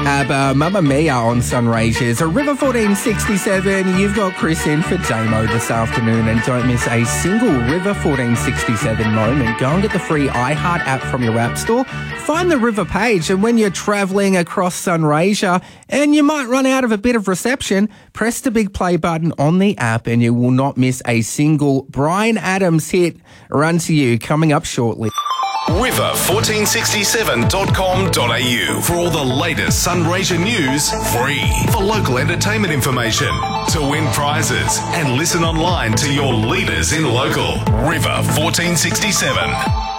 Mamma Mia on Sunraysia's. River 1467, you've got Chris in for Damo this afternoon, and don't miss a single River 1467 moment. Go and get the free iHeart app from your app store. Find the River page, and when you're travelling across Sunraysia and you might run out of a bit of reception, press the big play button on the app and you will not miss a single Bryan Adams hit. Run to you coming up shortly. River1467.com.au for all the latest Sunraysia news, free for local entertainment information, to win prizes and listen online to your leaders in local. River 1467.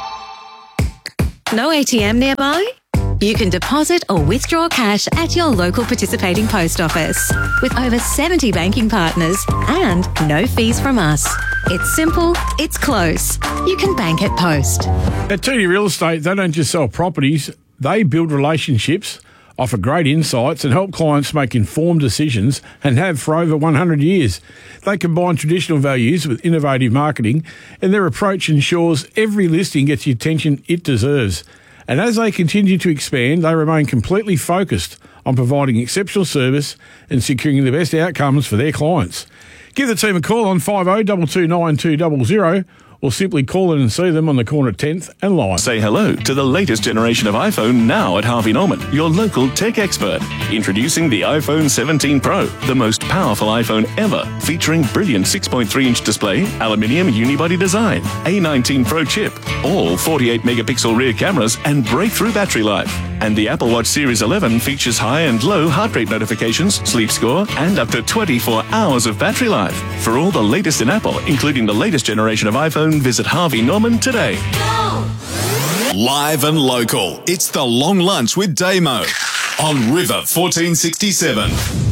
No ATM nearby? You can deposit or withdraw cash at your local participating post office with over 70 banking partners and no fees from us. It's simple, it's close. You can bank at Post. At TD Real Estate, they don't just sell properties, they build relationships, offer great insights and help clients make informed decisions, and have for over 100 years. They combine traditional values with innovative marketing, and their approach ensures every listing gets the attention it deserves. And as they continue to expand, they remain completely focused on providing exceptional service and securing the best outcomes for their clients. Give the team a call on 50229200 or simply call in and see them on the corner of 10th and Lyon. Say hello to the latest generation of iPhone now at Harvey Norman, your local tech expert. Introducing the iPhone 17 Pro, the most powerful iPhone ever, featuring brilliant 6.3-inch display, aluminium unibody design, A19 Pro chip, all 48-megapixel rear cameras, and breakthrough battery life. And the Apple Watch Series 11 features high and low heart rate notifications, sleep score, and up to 24 hours of battery life. For all the latest in Apple, including the latest generation of iPhone, visit Harvey Norman today. Live and local. It's the Long Lunch with Damo on River 1467.